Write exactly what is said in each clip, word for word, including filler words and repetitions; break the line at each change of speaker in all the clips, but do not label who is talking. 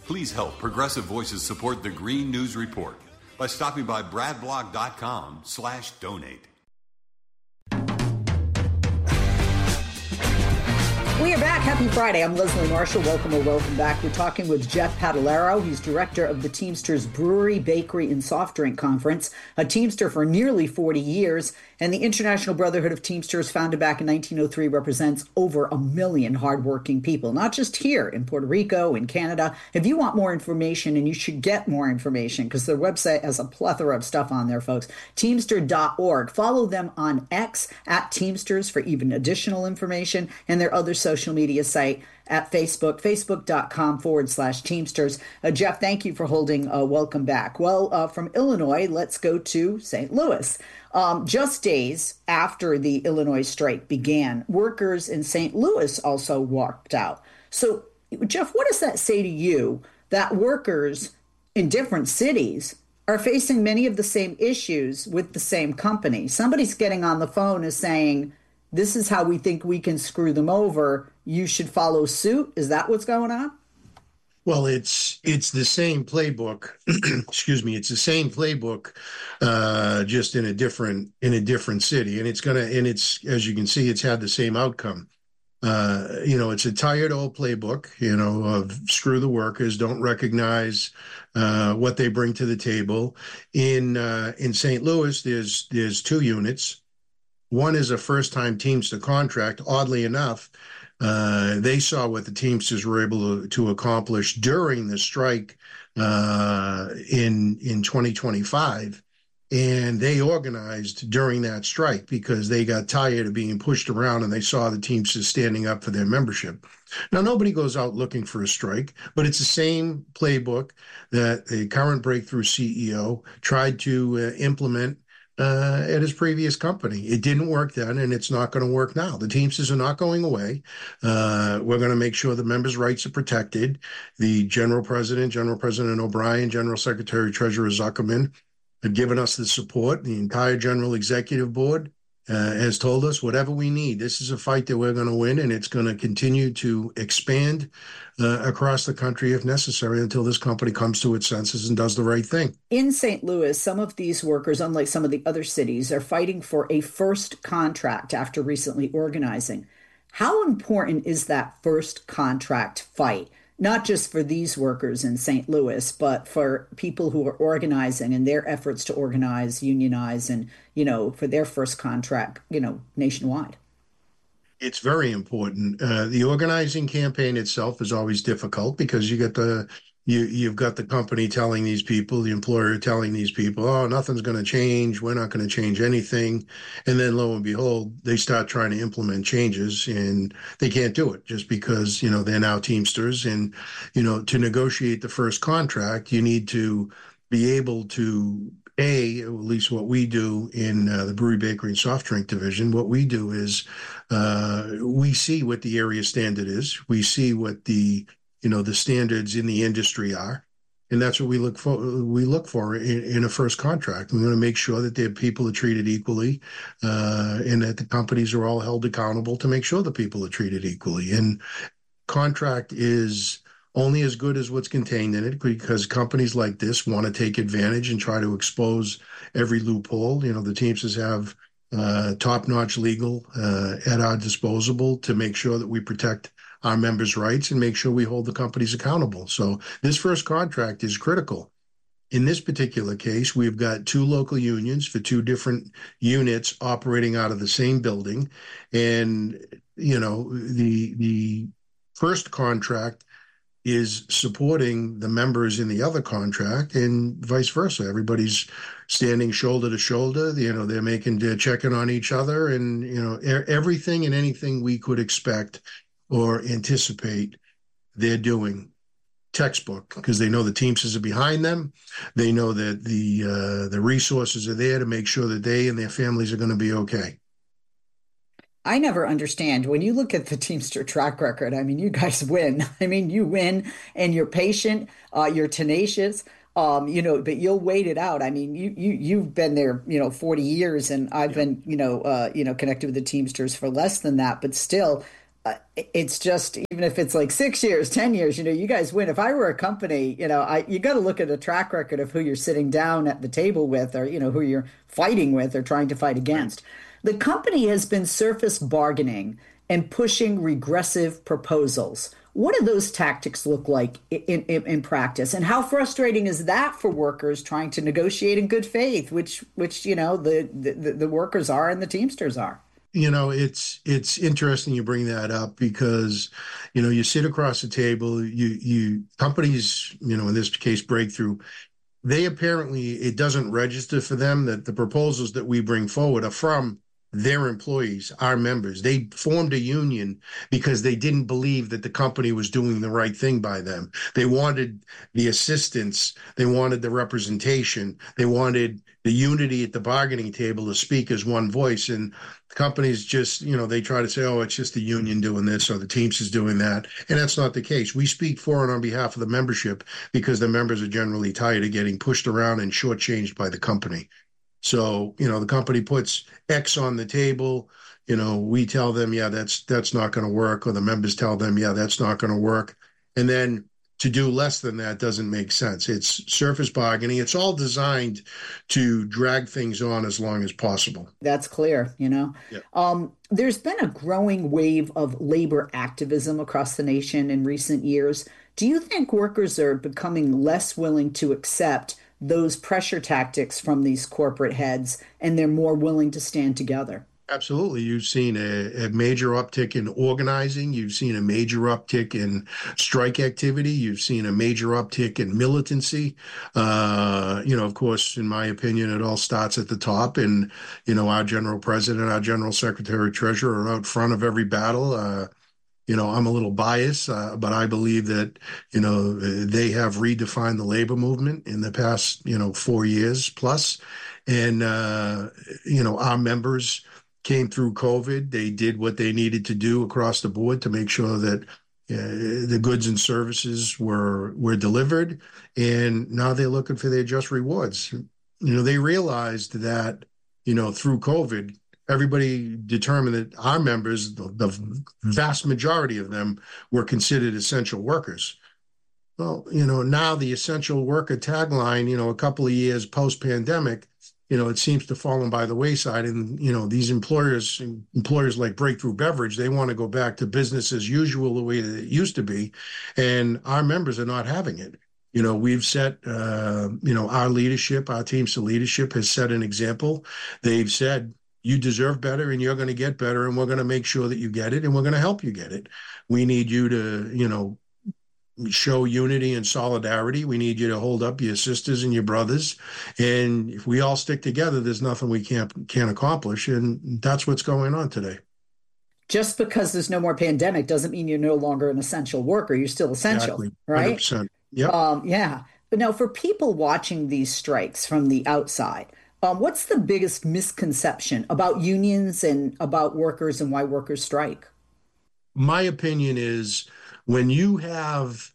Please help Progressive Voices support the Green News Report by stopping by bradblock.com slash donate.
We are back. Happy Friday. I'm Leslie Marshall. Welcome or welcome back. We're talking with Jeff Padalero. He's director of the Teamsters Brewery, Bakery, and Soft Drink Conference, a Teamster for nearly forty years. And the International Brotherhood of Teamsters, founded back in nineteen oh three, represents over a million hardworking people, not just here in Puerto Rico, in Canada. If you want more information, and you should get more information because their website has a plethora of stuff on there, folks, teamster dot org. Follow them on X at Teamsters for even additional information, and their other social media site at Facebook, facebook.com forward slash Teamsters. Uh, Jeff, thank you for holding uh, Welcome Back. Well, uh, from Illinois, let's go to Saint Louis. Um, just days after the Illinois strike began, workers in Saint Louis also walked out. So, Jeff, what does that say to you that workers in different cities are facing many of the same issues with the same company? Somebody's getting on the phone and saying, this is how we think we can screw them over. You should follow suit. Is that what's going on?
Well, it's it's the same playbook. Excuse me. It's the same playbook, uh, just in a different in a different city, and it's gonna and it's as you can see, it's had the same outcome. Uh, you know, it's a tired old playbook. You know, of screw the workers, don't recognize uh, what they bring to the table. In uh, in Saint Louis, there's there's two units. One is a first-time Teamster contract. Oddly enough, uh, they saw what the Teamsters were able to, to accomplish during the strike uh, in in twenty twenty-five, and they organized during that strike because they got tired of being pushed around and they saw the Teamsters standing up for their membership. Now, nobody goes out looking for a strike, but it's the same playbook that the current Breakthrough C E O tried to uh, implement Uh, at his previous company. It didn't work then, and it's not going to work now. The Teamsters are not going away. Uh, we're going to make sure the members' rights are protected. The General President, General President O'Brien, General Secretary Treasurer Zuckerman have given us the support. The entire General Executive Board uh, has told us whatever we need. This is a fight that we're going to win, and it's going to continue to expand uh, across the country if necessary until this company comes to its senses and does the right thing.
In Saint Louis, some of these workers, unlike some of the other cities, are fighting for a first contract after recently organizing. How important is that first contract fight? Not just for these workers in Saint Louis, but for people who are organizing and their efforts to organize, unionize, and, you know, for their first contract, you know, nationwide.
It's very important. Uh, the organizing campaign itself is always difficult because you get the you you've got the company telling these people, the employer telling these people, oh, nothing's going to change. We're not going to change anything. And then lo and behold, they start trying to implement changes and they can't do it just because, you know, they're now Teamsters. And, you know, to negotiate the first contract, you need to be able to A, at least what we do in uh, the Brewery, Bakery, and Soft Drink Division, what we do is uh, we see what the area standard is. We see what the, you know, the standards in the industry are. And that's what we look for We look for in, in a first contract. We want to make sure that the people are treated equally uh, and that the companies are all held accountable to make sure the people are treated equally. And contract is only as good as what's contained in it because companies like this want to take advantage and try to expose every loophole. You know, the Teamsters have uh, top-notch legal uh, at our disposal to make sure that we protect our members' rights and make sure we hold the companies accountable. So this first contract is critical. In this particular case, we've got two local unions for two different units operating out of the same building. And, you know, the the first contract is supporting the members in the other contract and vice versa. Everybody's standing shoulder to shoulder. You know, they're making, they're checking on each other and, you know, everything and anything we could expect or anticipate they're doing. Textbook, because they know the Teamsters are behind them. They know that the uh, the resources are there to make sure that they and their families are going to be okay.
I never understand when you look at the Teamster track record. I mean, you guys win. I mean, you win and you're patient, uh, you're tenacious, um, you know, but you'll wait it out. I mean, you, you, you've been there, you know, forty years and I've been, you know, uh, you know, connected with the Teamsters for less than that, but still, uh, it's just, even if it's like six years, ten years, you know, you guys win. If I were a company, you know, I you got to look at a track record of who you're sitting down at the table with, or, you know, who you're fighting with or trying to fight against. The company has been surface bargaining and pushing regressive proposals. What do those tactics look like in, in, in practice? And how frustrating is that for workers trying to negotiate in good faith, which, which you know, the, the, the workers are and the Teamsters are?
You know, it's it's interesting you bring that up because, you know, you sit across the table, you you companies, you know, in this case, Breakthrough, they apparently, it doesn't register for them that the proposals that we bring forward are from their employees, our members. They formed a union because they didn't believe that the company was doing the right thing by them. They wanted the assistance. They wanted the representation. They wanted the unity at the bargaining table to speak as one voice. And companies just, you know, they try to say, oh, it's just the union doing this or the Teamsters doing that. And that's not the case. We speak for and on behalf of the membership because the members are generally tired of getting pushed around and shortchanged by the company. So, you know, the company puts X on the table, you know, we tell them, yeah, that's that's not going to work, or the members tell them, yeah, that's not going to work. And then to do less than that doesn't make sense. It's surface bargaining. It's all designed to drag things on as long as possible.
That's clear, you know. Yeah. Um, there's been a growing wave of labor activism across the nation in recent years. Do you think workers are becoming less willing to accept those pressure tactics from these corporate heads, and they're more willing to stand together?
Absolutely. You've seen a, a major uptick in organizing. You've seen a major uptick in strike activity. You've seen a major uptick in militancy. Uh, you know, of course, in my opinion, it all starts at the top. And, you know, our general president, our general secretary, treasurer are out front of every battle. Uh, You know, I'm a little biased, uh, but I believe that, you know, they have redefined the labor movement in the past, you know, four years plus. And, uh, you know, our members came through COVID. They did what they needed to do across the board to make sure that uh, the goods and services were were delivered. And now they're looking for their just rewards. You know, they realized that, you know, through COVID, everybody determined that our members, the, the vast majority of them, were considered essential workers. Well, you know, now the essential worker tagline, you know, a couple of years post-pandemic, you know, it seems to have fallen by the wayside. And, you know, these employers, employers like Breakthrough Beverage, they want to go back to business as usual the way that it used to be. And our members are not having it. You know, we've set, uh, you know, our leadership, our Teamster leadership has set an example. They've said, you deserve better and you're going to get better, and we're going to make sure that you get it, and we're going to help you get it. We need you to, you know, show unity and solidarity. We need you to hold up your sisters and your brothers. And if we all stick together, there's nothing we can't can't accomplish. And that's what's going on today.
Just because there's no more pandemic doesn't mean you're no longer an essential worker. You're still essential,
exactly.
right? one hundred
percent. Yep.
Um, yeah. But now, for people watching these strikes from the outside, Um, what's the biggest misconception about unions and about workers and why workers strike?
My opinion is when you have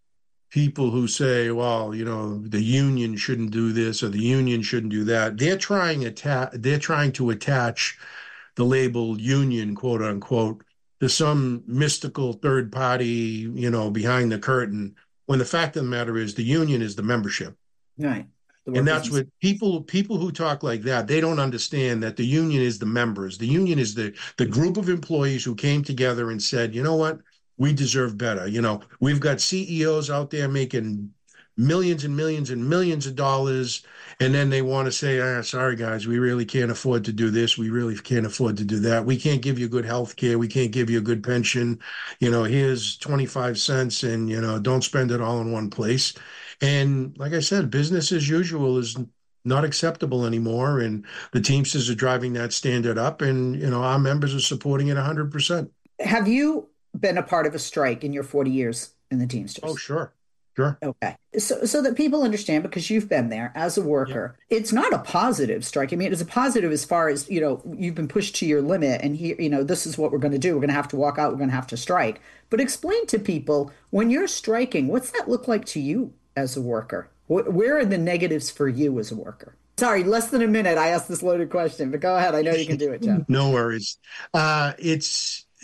people who say, well, you know, the union shouldn't do this or the union shouldn't do that, they're trying, atta- they're trying to attach the label union, quote unquote, to some mystical third party, you know, behind the curtain, when the fact of the matter is the union is the membership.
Right.
And that's what people people who talk like that, they don't understand that the union is the members. The union is the the group of employees who came together and said, you know what, we deserve better. You know, we've got C E Os out there making millions and millions and millions of dollars. And then they want to say, ah, sorry, guys, we really can't afford to do this. We really can't afford to do that. We can't give you good health care. We can't give you a good pension. You know, here's twenty-five cents and, you know, don't spend it all in one place. And like I said, business as usual is not acceptable anymore. And the Teamsters are driving that standard up. And, you know, our members are supporting it one hundred percent.
Have you been a part of a strike in your forty years in the Teamsters?
Oh, sure. Sure.
Okay. So so that people understand, because you've been there as a worker, yeah. It's not a positive strike. I mean, it's a positive as far as, you know, you've been pushed to your limit and here, you know, this is what we're going to do. We're going to have to walk out. We're going to have to strike. But explain to people, when you're striking, what's that look like to you as a worker? Where are the negatives for you as a worker? Sorry, less than a minute. I asked this loaded question, but go ahead. I know you can do it, Jeff.
No worries. Uh, it's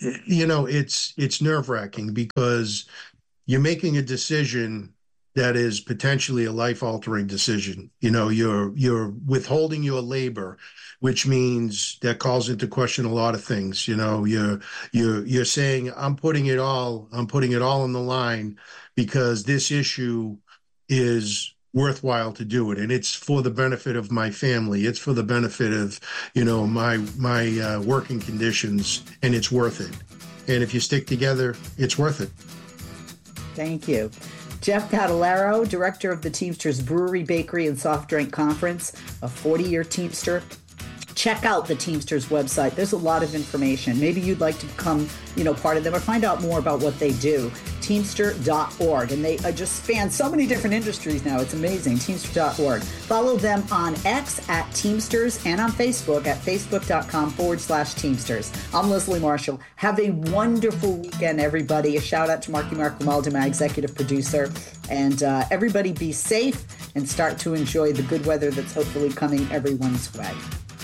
you know, it's it's nerve-wracking because you're making a decision that is potentially a life-altering decision. You know, you're you're withholding your labor, which means that calls into question a lot of things. You know, you're you're you're saying, I'm putting it all, I'm putting it all on the line because this issue is worthwhile to do it, and it's for the benefit of my family. It's for the benefit of, you know, my my uh, working conditions, and it's worth it. And if you stick together, it's worth it.
Thank you. Jeff Padalero, director of the Teamsters Brewery, Bakery, and Soft Drink Conference, a forty-year Teamster. Check out the Teamsters website. There's a lot of information. Maybe you'd like to become, you know, part of them or find out more about what they do. Teamster dot org. And they uh, just span so many different industries now. It's amazing. Teamster dot org. Follow them on X at Teamsters and on Facebook at facebook.com forward slash Teamsters. I'm Leslie Marshall. Have a wonderful weekend, everybody. A shout out to Marky Mark Grimaldi, my executive producer. And uh, everybody be safe and start to enjoy the good weather that's hopefully coming everyone's way.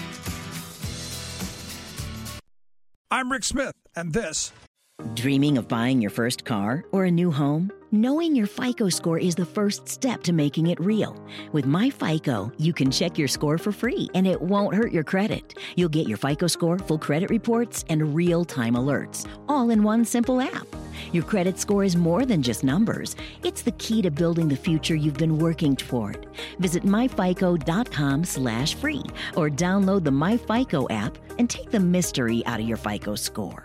I'm Rick Smith, and this.
Dreaming of buying your first car or a new home? Knowing your FICO score is the first step to making it real. With MyFICO, you can check your score for free, and it won't hurt your credit. You'll get your FICO score, full credit reports, and real-time alerts, all in one simple app. Your credit score is more than just numbers. It's the key to building the future you've been working toward. Visit myfico.com slash free or download the MyFICO app and take the mystery out of your FICO score.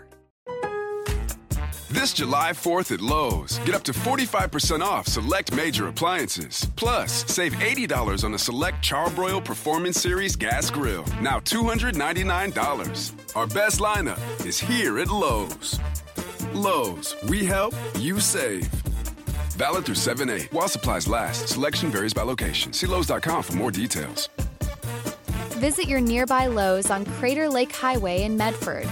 This July fourth at Lowe's, get up to forty-five percent off select major appliances. Plus, save eighty dollars on a select Charbroil Performance Series gas grill, now two hundred ninety-nine dollars. Our best lineup is here at Lowe's. Lowe's, we help, you save. Valid through seven eight while supplies last. Selection varies by location. See Lowe's dot com for more details.
Visit your nearby Lowe's on Crater Lake Highway in Medford.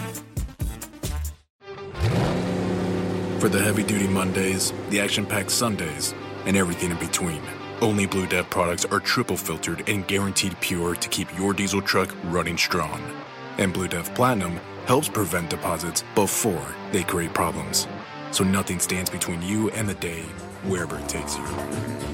For the heavy-duty Mondays, the action-packed Sundays, and everything in between, only Blue Dev products are triple-filtered and guaranteed pure to keep your diesel truck running strong. And Blue Dev Platinum helps prevent deposits before they create problems, so nothing stands between you and the day, wherever it takes you.